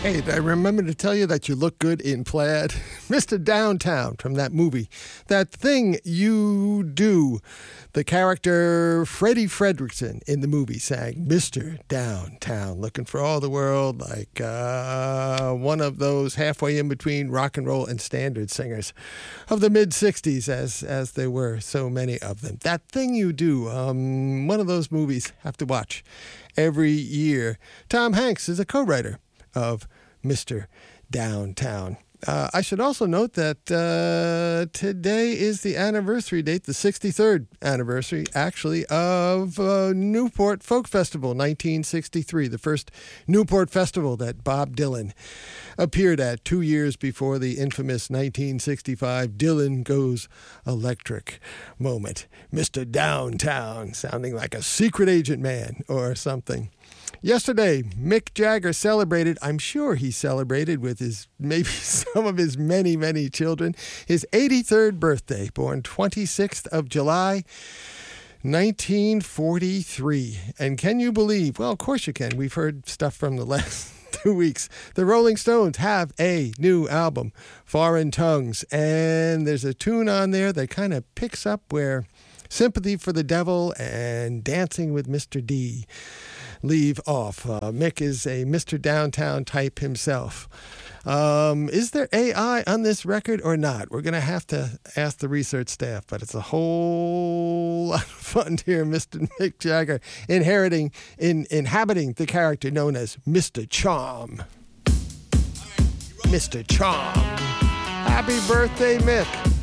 Hey, did I remember to tell you that you look good in plaid? Mr. Downtown from that movie. That Thing You Do. The character Freddie Fredrickson in the movie sang Mr. Downtown, looking for all the world like one of those halfway in between rock and roll and standard singers of the mid-'60s, as there were so many of them. That Thing You Do, one of those movies have to watch every year. Tom Hanks is a co-writer of Mr. Downtown. I should also note that today is the anniversary date, the 63rd anniversary, actually, of Newport Folk Festival, 1963, the first Newport festival that Bob Dylan appeared at 2 years before the infamous 1965 Dylan Goes Electric moment. Mr. Downtown, sounding like a secret agent man or something. Yesterday, Mick Jagger celebrated, I'm sure he celebrated with maybe some of his many, many children, his 83rd birthday, born 26th of July, 1943. And can you believe? Well, of course you can. We've heard stuff from the last 2 weeks. The Rolling Stones have a new album, Foreign Tongues, and there's a tune on there that kind of picks up where Sympathy for the Devil and Dancing with Mr. D leave off. Mick is a Mr. Downtown type himself. Is there AI on this record or not? We're going to have to ask the research staff, but it's a whole lot of fun here. Mr. Mick Jagger inhabiting the character known as Mr. Charm. Mr. Charm. Happy birthday, Mick.